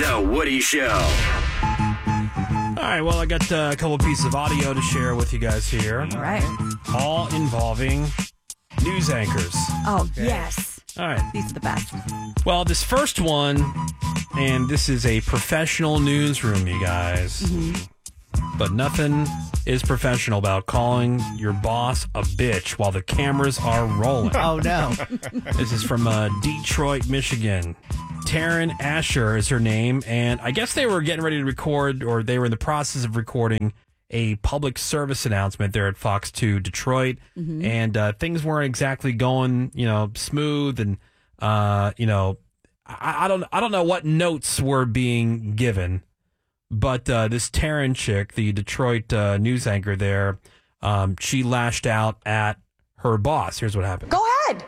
The Woody Show. All right, well, I got a couple pieces of audio to share with you guys here. All right. All involving news anchors. Oh, yes. All right. These are the best. Well, this first one, and this is a professional newsroom, you guys. But nothing is professional about calling your boss a bitch while the cameras are rolling. Oh, no. This is from Detroit, Michigan. Taryn Asher is her name, and I guess they were getting ready to record, or they were in the process of recording a public service announcement there at Fox 2 Detroit, and things weren't exactly going, smooth, and I don't know what notes were being given, but this Taryn chick, the Detroit news anchor there, she lashed out at her boss. Here's what happened. Go ahead.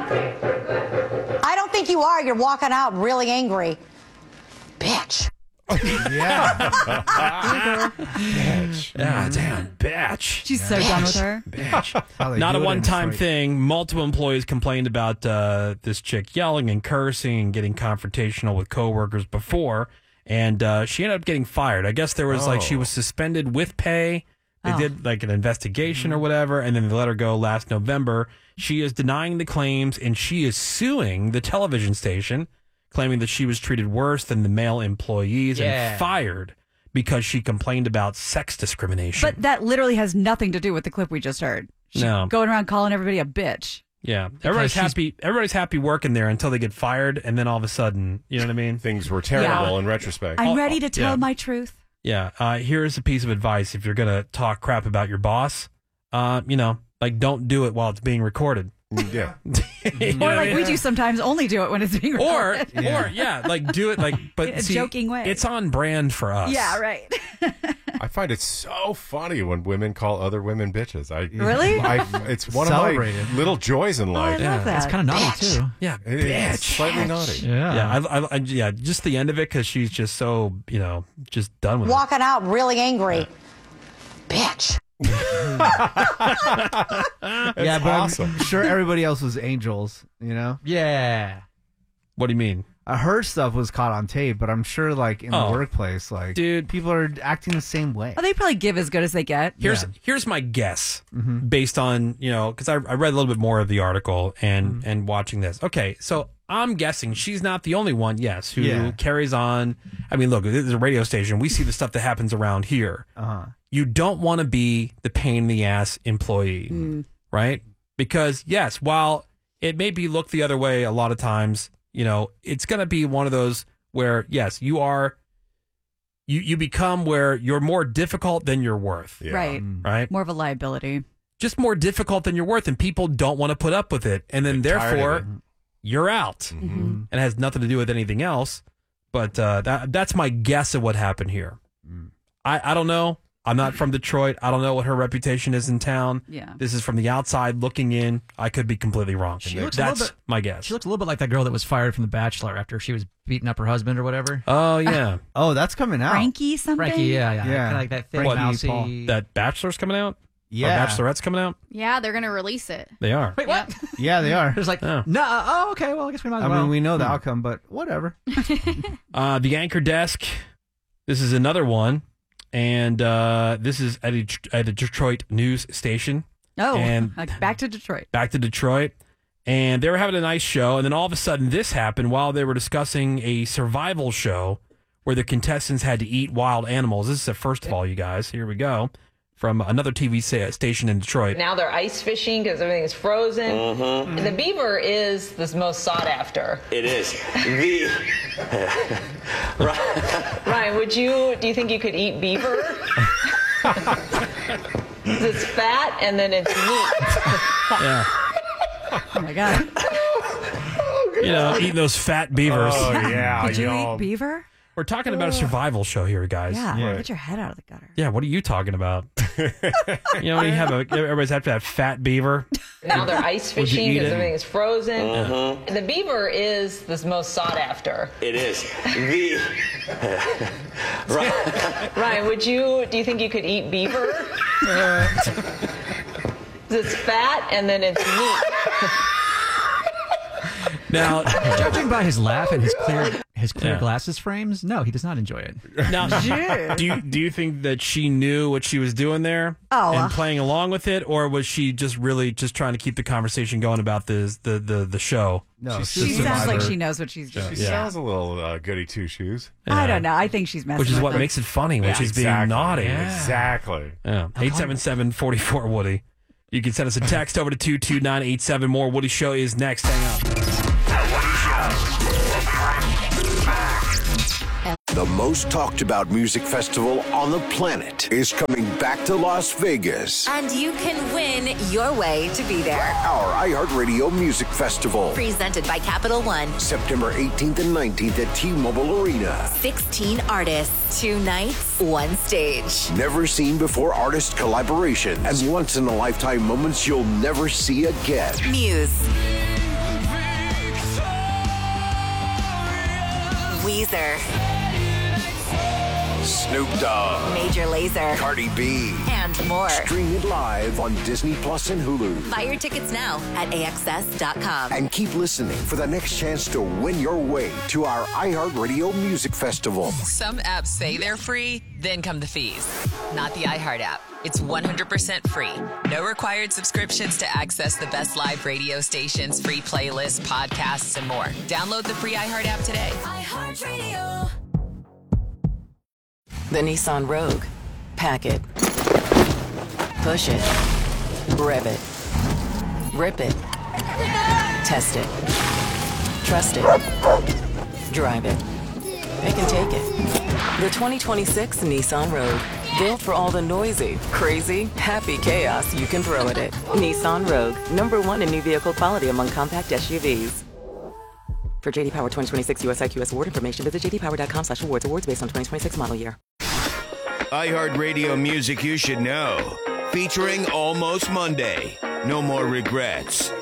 I don't think you are. You're walking out really angry. Bitch. Yeah. Bitch. Yeah, damn, bitch. She's so done with her. Bitch. Not a one-time thing. Multiple employees complained about this chick yelling and cursing and getting confrontational with coworkers before, and she ended up getting fired. I guess there was she was suspended with pay. They did like an investigation or whatever, and then they let her go last November. She is denying the claims, and she is suing the television station, claiming that she was treated worse than the male employees and fired because she complained about sex discrimination. But that literally has nothing to do with the clip we just heard. She's going around calling everybody a bitch. Yeah, everybody's happy. Everybody's happy working there until they get fired, and then all of a sudden, you know what I mean? Things were terrible in retrospect. I'm ready to tell my truth. Yeah, here's a piece of advice. If you're going to talk crap about your boss, don't do it while it's being recorded. Yeah. Or like we do sometimes, only do it when it's being recorded. Or do it but in a joking way. It's on brand for us. Yeah, right. I find it so funny when women call other women bitches. Really? It's one of my little joys in life. I love that. It's kind of naughty, too. Yeah, It's slightly naughty. Yeah, just the end of it, because she's just so, just done with Walking out really angry. Bitch. But awesome. I'm sure everybody else was angels, Yeah. What do you mean? Her stuff was caught on tape, but I'm sure, in the workplace, dude, people are acting the same way. They probably give as good as they get. Here's my guess, based on, because I read a little bit more of the article and watching this. Okay, so I'm guessing she's not the only one, who carries on. I mean, look, this is a radio station. We see the stuff that happens around here. You don't want to be the pain in the ass employee, right? Because, yes, while it may be looked the other way a lot of times, it's going to be one of those where, yes, you become where you're more difficult than you're worth. Yeah. Right? More of a liability. Just more difficult than you're worth, and people don't want to put up with it. And then, therefore, you're out. And it has nothing to do with anything else. But that's my guess of what happened here. I don't know. I'm not from Detroit. I don't know what her reputation is in town. Yeah. This is from the outside looking in. I could be completely wrong. That's my guess. She looks a little bit like that girl that was fired from The Bachelor after she was beating up her husband or whatever. Oh, yeah. Oh, that's coming out. Frankie something? Frankie, yeah. Yeah. Kind of like that thin, Frankie mousy. Paul. That Bachelor's coming out? Yeah. Or Bachelorette's coming out? Yeah, they're going to release it. They are. Wait, what? Yeah, they are. It's like, no, okay, well, I guess we might as well. I mean, we know the outcome, but whatever. The Anchor Desk. This is another one. And this is at a Detroit news station. Oh, and back to Detroit. Back to Detroit. And they were having a nice show. And then all of a sudden this happened while they were discussing a survival show where the contestants had to eat wild animals. This is a first of all, you guys. Here we go. From another TV station in Detroit. Now they're ice fishing because everything is frozen. And the beaver is the most sought after. It is. Ryan, do you think you could eat beaver? It's fat and then it's meat. Yeah. Oh my God. Eating those fat beavers. Oh, yeah. Did you eat beaver? We're talking about a survival show here, guys. Yeah, get your head out of the gutter. Yeah, what are you talking about? Everybody's have to have fat beaver. Now they're ice fishing because everything is frozen. Mm-hmm. And the beaver is the most sought after. It is. Ryan, do you think you could eat beaver? It's fat and then it's meat. Now, judging by his laugh and his clear glasses frames, no, he does not enjoy it. Now, do you think that she knew what she was doing there and playing along with it, or was she just really just trying to keep the conversation going about the show? No, she sounds like she knows what she's doing. She sounds a little goody two shoes. I don't know. I think she's messing. Which is what them. makes it funny when she's being naughty. Yeah. Exactly. Yeah. 877-44 Woody. You can send us a text over to 22987. More Woody Show is next. Hang on. The most talked about music festival on the planet is coming back to Las Vegas. And you can win your way to be there. Our iHeartRadio Music Festival. Presented by Capital One. September 18th and 19th at T-Mobile Arena. 16 artists, 2 nights, 1 stage. Never seen before artist collaborations and once-in-a-lifetime moments you'll never see again. Muse. Weezer. Snoop Dogg, Major Lazer, Cardi B, and more. Stream it live on Disney Plus and Hulu. Buy your tickets now at AXS.com. And keep listening for the next chance to win your way to our iHeartRadio Music Festival. Some apps say they're free, then come the fees. Not the iHeart app. It's 100% free. No required subscriptions to access the best live radio stations, free playlists, podcasts, and more. Download the free iHeart app today. iHeartRadio. The Nissan Rogue. Pack it. Push it. Rev it. Rip it. Test it. Trust it. Drive it. It can take it. The 2026 Nissan Rogue. Built for all the noisy, crazy, happy chaos you can throw at it. Nissan Rogue. #1 in new vehicle quality among compact SUVs. For JD Power 2026 US IQS award information, visit jdpower.com/awards. Awards based on 2026 model year. iHeartRadio Music You Should Know. Featuring Almost Monday. No More Regrets.